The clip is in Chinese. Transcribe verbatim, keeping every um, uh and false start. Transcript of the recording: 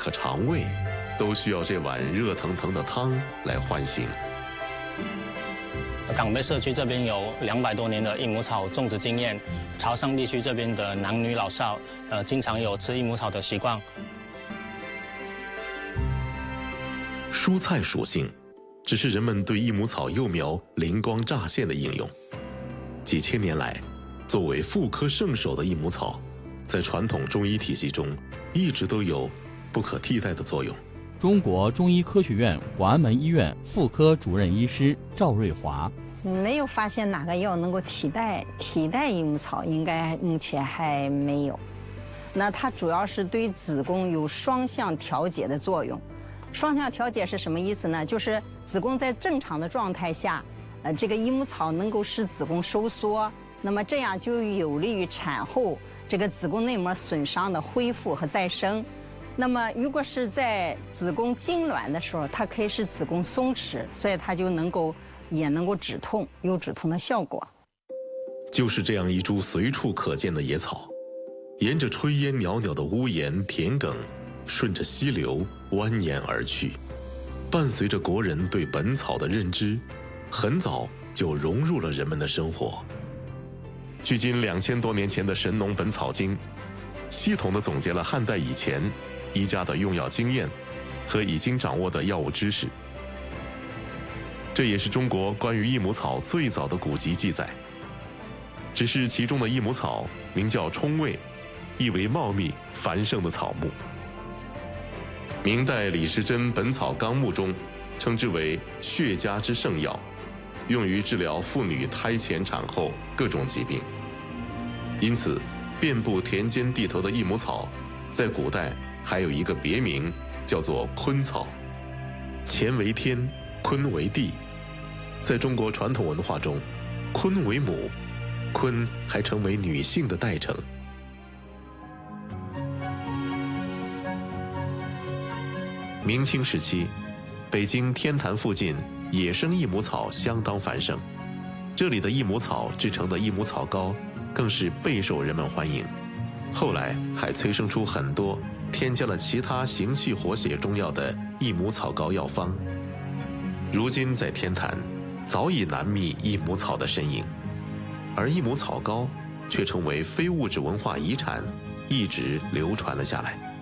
和肠胃，都需要这碗热腾腾的汤来唤醒。 港北社区这边有两百多年的益母草种植经验，潮汕地区这边的男女老少，呃，经常有吃益母草的习惯。 蔬菜属性，只是人们对益母草幼苗灵光乍现的应用。几千年来，作为妇科圣手的益母草，在传统中医体系中一直都有不可替代的作用。 中国中医科学院广安门医院妇科主任医师赵瑞华， 没有发现哪个药能够替代替代益母草，应该目前还没有。那它主要是对子宫有双向调节的作用。双向调节是什么意思呢？就是子宫在正常的状态下，呃，这个益母草能够使子宫收缩，那么这样就有利于产后这个子宫内膜损伤的恢复和再生。那么，如果是在子宫痉挛的时候，它可以使子宫松弛，所以它就能够也能够止痛，有止痛的效果。 就是这样一株随处可见的野草，沿着炊烟袅袅的屋檐田埂，顺着溪流蜿蜒而去。伴随着国人对本草的认知，很早就融入了人们的生活。距今两千多年前的《神农本草经》，系统地总结了汉代以前医家的用药经验和已经掌握的药物知识。这也是中国关于益母草最早的古籍记载。只是其中的益母草名叫冲味，意为茂密繁盛的草木。明代李时珍《本草纲目》中称之为血家之圣药，用于治疗妇女胎前产后各种疾病。因此，遍布田间地头的益母草，在古代还有一个别名，叫做坤草。乾为天，坤为地。在中国传统文化中，坤为母，坤还成为女性的代称。明清时期，北京天坛附近野生益母草相当繁盛，这里的益母草制成的益母草膏更是备受人们欢迎。后来还催生出很多添加了其他行气活血中药的益母草膏药方。如今在天坛早已难觅益母草的身影，而益母草膏却成为非物质文化遗产，一直流传了下来。